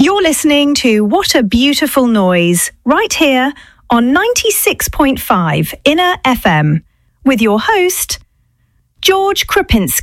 You're listening to What a Beautiful Noise, right here on 96.5 Inner FM, with your host, George Krupinski.